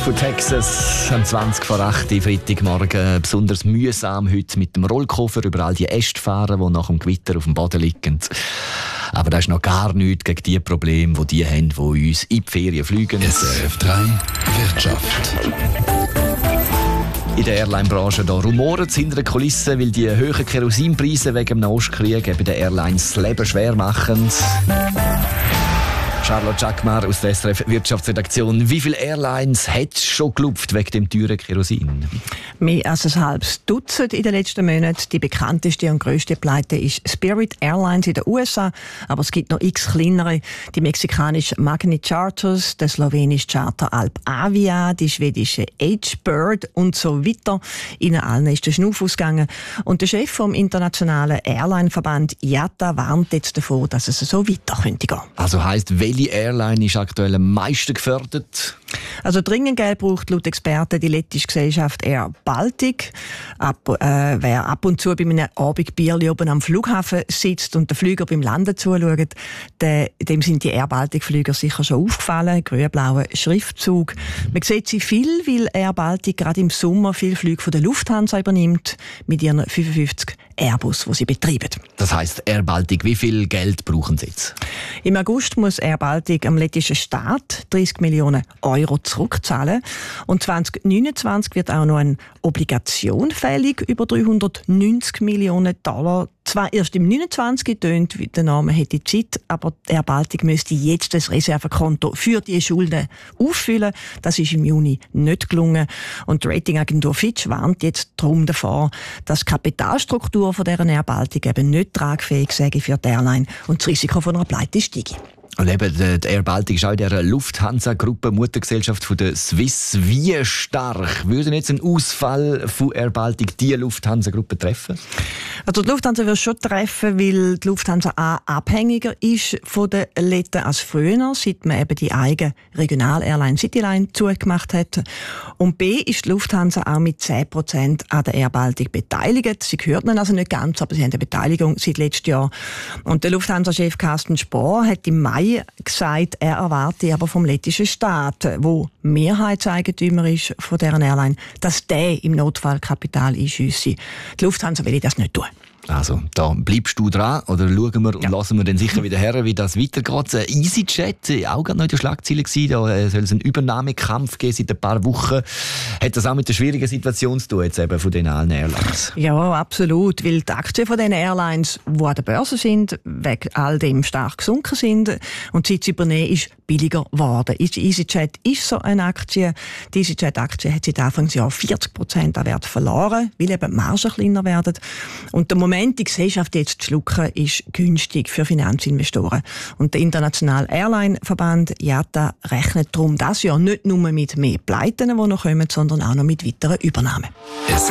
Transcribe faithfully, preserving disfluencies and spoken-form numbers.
von Texas am zwanzig vor acht Freitagmorgen. Besonders mühsam heute mit dem Rollkoffer über all die Äste fahren, die nach dem Gewitter auf dem Boden liegen. Aber das ist noch gar nichts gegen die Probleme, die die haben, die uns in die Ferien fliegen. S R F drei Wirtschaft. In der Airline-Branche da rumoren hinter den Kulissen, weil die hohen Kerosinpreise wegen dem Ostkrieg eben den Airlines das Leben schwer machen. Charlotte Jackmar aus der S R F Wirtschaftsredaktion. Wie viele Airlines hat es schon gelupft wegen dem teuren Kerosin? Mehr als ein halbes Dutzend in den letzten Monaten. Die bekannteste und grösste Pleite ist Spirit Airlines in den U S A. Aber es gibt noch x kleinere. Die mexikanische Magni Charters, der slowenische Charter Alp Avia, die schwedische H-Bird und so weiter. Ihnen allen ist der Schnuff ausgegangen. Und der Chef vom internationalen Airline-Verband I A T A warnt jetzt davor, dass es so weiter könnte gehen. Also heisst, welche Airline ist aktuell am meisten gefördert? Also dringend Geld braucht laut Experten die lettische Gesellschaft Air Baltic. Ab, äh, wer ab und zu bei einem Abendbierli oben am Flughafen sitzt und den Flüger beim Landen zuschaut, der, dem sind die Air Baltic-Flüger sicher schon aufgefallen. Grün-blauer Schriftzug. Man sieht sie viel, weil Air Baltic gerade im Sommer viele Flüge von der Lufthansa übernimmt, mit ihren fünfundfünfzig Airbus, die sie betreiben. Das heisst, Air Baltic, wie viel Geld brauchen sie jetzt? Im August muss Air Baltic am lettischen Staat dreißig Millionen Euro zurückzahlen. Und zwanzig neunundzwanzig wird auch noch eine Obligation fällig über dreihundertneunzig Millionen Dollar. Zwar erst im neunundzwanzig tönt, wie der Name hätte Zeit, aber Air Baltic müsste jetzt das Reservekonto für die Schulden auffüllen. Das ist im Juni nicht gelungen. Und die Ratingagentur Fitch warnt jetzt darum davor, dass die Kapitalstruktur von dieser Air Baltic eben nicht tragfähig sei für die Airline und das Risiko von einer Pleite steige. Und eben, die Air Baltic ist auch in der Lufthansa-Gruppe, Muttergesellschaft von der Swiss. Wie stark würde jetzt ein Ausfall von Air Baltic die Lufthansa-Gruppe treffen? Also die Lufthansa wird schon treffen, weil die Lufthansa A abhängiger ist von den Letten als früher, seit man eben die eigene Regional-Airline Cityline zugemacht hat. Und B ist die Lufthansa auch mit zehn Prozent an der Air Baltic beteiligt. Sie gehört ihnen also nicht ganz, aber sie haben eine Beteiligung seit letztem Jahr. Und der Lufthansa-Chef Carsten Spohr hat im Mai gesagt, er erwarte aber vom lettischen Staat, wo Mehrheitseigentümer ist von deren Airline, dass der im Notfall Kapital einschiesse. Die Lufthansa will das nicht tun. Also, da bleibst du dran, oder schauen wir und ja. lassen wir dann sicher wieder her, wie das weitergeht. EasyJet, auch gerade noch in der Schlagzeile gewesen, da soll es einen Übernahmekampf geben seit ein paar Wochen. Hat das auch mit der schwierigen Situation zu tun, jetzt eben von den allen Airlines? Ja, absolut, weil die Aktien von den Airlines, die an der Börse sind, wegen all dem stark gesunken sind und seit sie übernehmen, ist billiger geworden. EasyJet ist so eine Aktie. Die EasyJet-Aktie hat seit Anfangsjahr vierzig Prozent an Wert verloren, weil eben die Margen kleiner werden. Und der Moment, die Gesellschaft jetzt zu schlucken, ist günstig für Finanzinvestoren. Und der internationale Airline-Verband I A T A rechnet darum das Jahr nicht nur mit mehr Pleiten, die noch kommen, sondern auch noch mit weiteren Übernahmen.